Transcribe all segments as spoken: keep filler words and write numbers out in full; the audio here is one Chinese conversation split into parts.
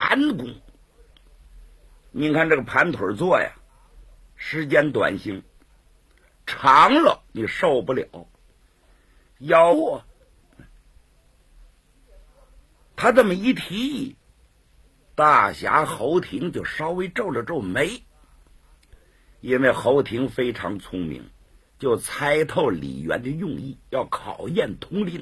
盘弓。您看这个盘腿坐呀，时间短行，长了你受不了。腰啊，他这么一提，大侠侯廷就稍微皱了皱眉，因为侯廷非常聪明，就猜透李渊的用意，要考验佟林。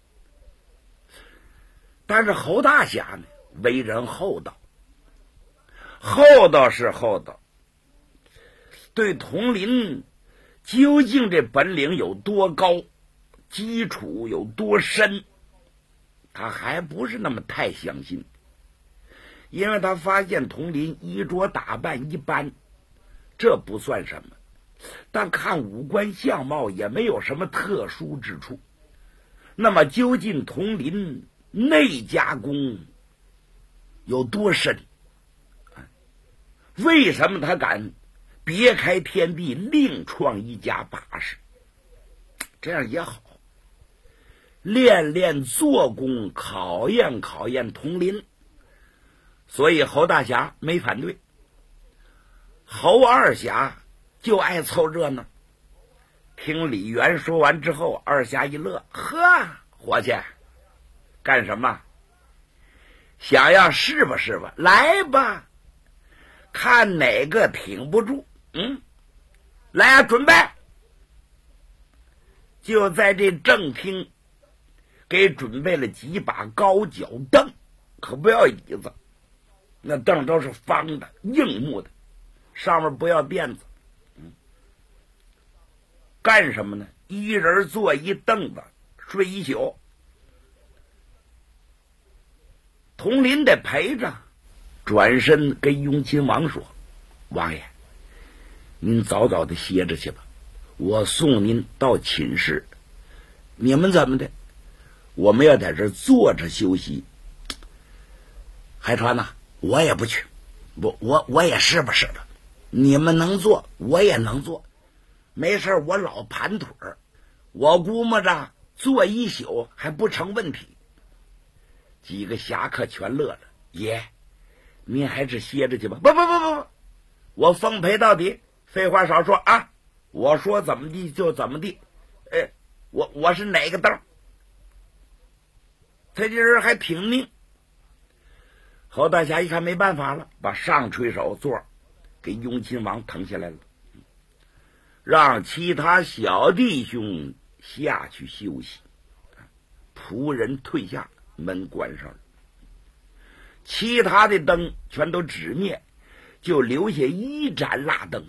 但是侯大侠呢，为人厚道，厚道是厚道，对佟林究竟这本领有多高，基础有多深，他还不是那么太相信。因为他发现佟林衣着打扮一般，这不算什么，但看五官相貌也没有什么特殊之处。那么究竟佟林内家功有多深？为什么他敢别开天地，另创一家把式？这样也好，练练做工，考验考验佟林。所以侯大侠没反对，侯二侠就爱凑热闹。听李渊说完之后，二侠一乐，呵，伙计，干什么？想要试吧试吧，来吧，看哪个挺不住。嗯，来啊，准备。就在这正厅给准备了几把高脚凳，可不要椅子，那凳都是方的硬木的，上面不要垫子。嗯，干什么呢？一人坐一凳子，睡一宿。佟林得陪着，转身跟雍亲王说：“王爷，您早早的歇着去吧，我送您到寝室。你们怎么的？我们要在这坐着休息。海川呐，我也不去，我我我也试吧试吧。你们能坐，我也能坐。没事，我老盘腿儿，我估摸着坐一宿还不成问题。”几个侠客全乐了，爷，您还是歇着去吧。不不不不不，我奉陪到底。废话少说啊，我说怎么地就怎么地。哎，我我是哪个凳？他这人还挺拧。侯大侠一看没办法了，把上垂手座给雍亲王腾下来了，让其他小弟兄下去休息。仆人退下，门关上了，其他的灯全都纸灭，就留下一盏蜡灯。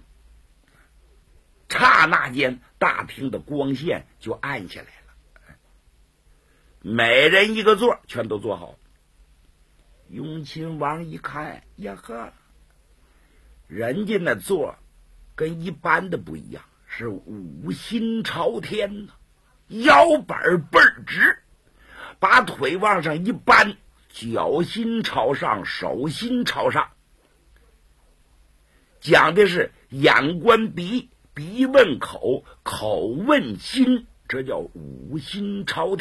刹那间，大厅的光线就暗下来了，每人一个座，全都坐好。雍亲王一看呀呵，人家那座跟一般的不一样，是五心朝天呢，腰板倍儿直，把腿往上一扳，脚心朝上，手心朝上，讲的是眼观鼻，鼻问口，口问心，这叫五心朝天。